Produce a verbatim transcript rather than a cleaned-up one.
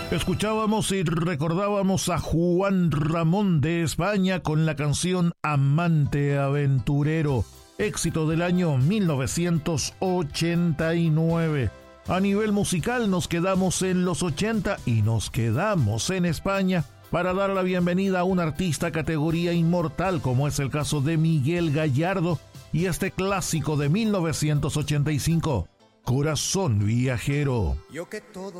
Escuchábamos y recordábamos a Juan Ramón de España con la canción Amante Aventurero, éxito del año mil novecientos ochenta y nueve. A nivel musical nos quedamos en los ochenta y nos quedamos en España para dar la bienvenida a un artista categoría inmortal como es el caso de Miguel Gallardo y este clásico de mil novecientos ochenta y cinco, Corazón Viajero. Yo que todo